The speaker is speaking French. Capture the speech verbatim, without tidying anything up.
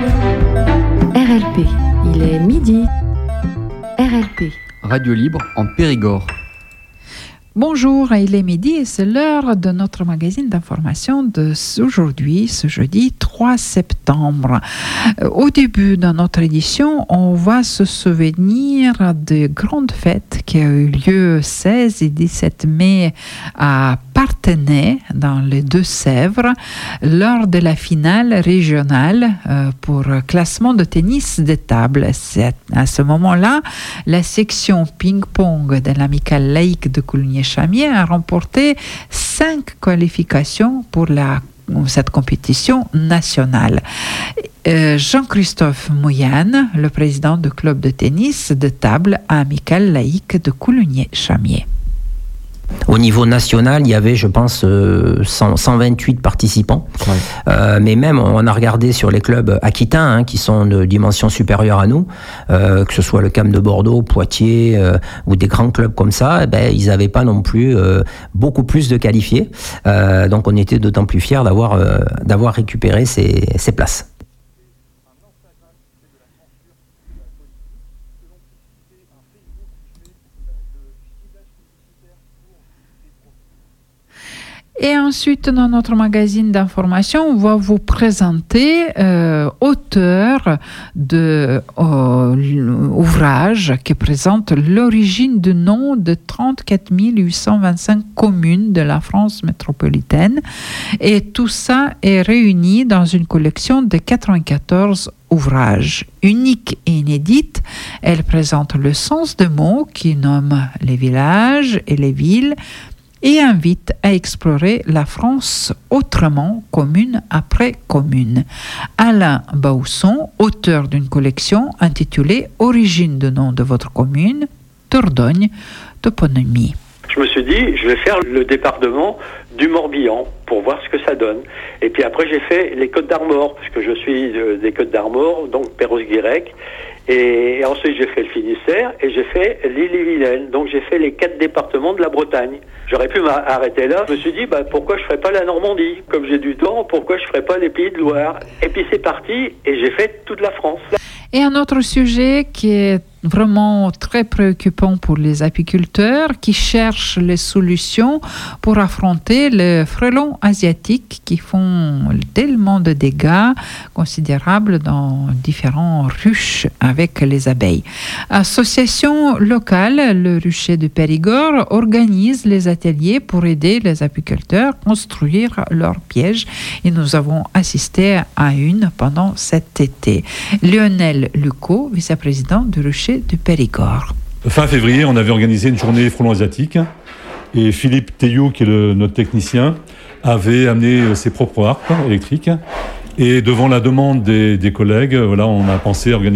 R L P, il est midi. R L P. Radio Libre en Périgord. Bonjour, il est midi et c'est l'heure de notre magazine d'information d'aujourd'hui, ce jeudi trois septembre. Au début de notre édition, on va se souvenir des grandes fêtes qui ont eu lieu seize et dix-sept mai à Parthenay, dans les Deux-Sèvres, lors de la finale régionale pour classement de tennis de table. C'est à ce moment-là, la section ping-pong de l'amicale laïque de Coulugny-Chamiers a remporté cinq qualifications pour la, cette compétition nationale. Euh, Jean-Christophe Mouillane, le président du club de tennis de table à amicale laïque de Coulugny-Chamiers. Au niveau national, il y avait, je pense, euh, cent, cent vingt-huit participants. Ouais. Euh, mais même, on a regardé sur les clubs aquitains, hein, qui sont de dimension supérieure à nous, euh, que ce soit le C A M de Bordeaux, Poitiers, euh, ou des grands clubs comme ça, eh ben, ils n'avaient pas non plus euh, beaucoup plus de qualifiés. Euh, donc, on était d'autant plus fiers d'avoir, euh, d'avoir récupéré ces, ces places. Et ensuite, dans notre magazine d'information, on va vous présenter euh, auteur de euh, ouvrage qui présente l'origine du nom de trente-quatre mille huit cent vingt-cinq communes de la France métropolitaine. Et tout ça est réuni dans une collection de quatre-vingt-quatorze ouvrages. Unique et inédite, elle présente le sens des mots qui nomment les villages et les villes, et invite à explorer la France autrement, commune après commune. Alain Bausson, auteur d'une collection intitulée « Origine du nom de votre commune, Dordogne, toponymie ». Je me suis dit, je vais faire le département du Morbihan pour voir ce que ça donne. Et puis après, j'ai fait les Côtes d'Armor, parce que je suis des Côtes d'Armor, donc Perros-Guirec. Et ensuite, j'ai fait le Finistère et j'ai fait l'Ille-et-Vilaine. Donc, j'ai fait les quatre départements de la Bretagne. J'aurais pu m'arrêter là. Je me suis dit, bah, pourquoi je ne ferais pas la Normandie? Comme j'ai du temps, pourquoi je ne ferais pas les Pays de Loire? Et puis, c'est parti et j'ai fait toute la France. Et un autre sujet qui est vraiment très préoccupant pour les apiculteurs qui cherchent les solutions pour affronter les frelons asiatiques qui font tellement de dégâts considérables dans différents ruches avec les abeilles. Association locale, le rucher de Périgord, organise les ateliers pour aider les apiculteurs à construire leurs pièges et nous avons assisté à une pendant cet été. Lionel Lucot, vice-président du rucher du Périgord. Fin février, on avait organisé une journée frelons asiatiques et Philippe Théiou, qui est le, notre technicien, avait amené ses propres harpes électriques et devant la demande des, des collègues, voilà, on a pensé organiser